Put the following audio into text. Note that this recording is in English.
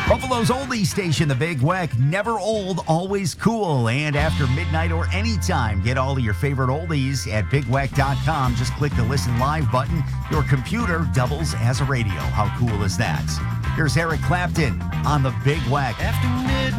Buffalo's oldie station, The Big Weck, never old, always cool. And after midnight or anytime, get all of your favorite oldies at bigweck.com. Just click the Listen Live button. Your computer doubles as a radio. How cool is that? Here's Eric Clapton on The Big Weck. After midnight.